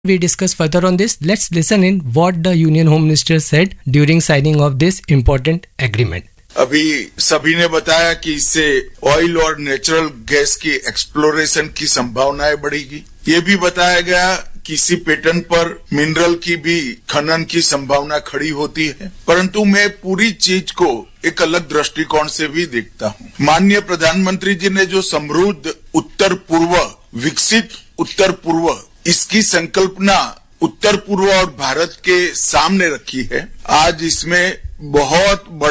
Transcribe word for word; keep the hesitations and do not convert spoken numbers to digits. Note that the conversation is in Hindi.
We discuss further on this. Let's listen in what the Union Home Minister said during signing of this important agreement. अभी सभी ने बताया कि इससे ऑयल और नेचुरल गैस की एक्सप्लोरेशन की संभावनाएं बढ़ेगी। ये भी बताया गया कि इसी पैटर्न पर मिनरल की भी खनन की संभावना खड़ी होती है, परंतु मैं पूरी चीज को एक अलग दृष्टिकोण से भी देखता हूँ। माननीय प्रधानमंत्री जी ने जो समृद्ध उत्तर पूर्व, विकसित उत्तर पूर्व, इसकी संकल्पना उत्तर पूर्व और भारत के सामने रखी है, आज इसमें बहुत बड़ा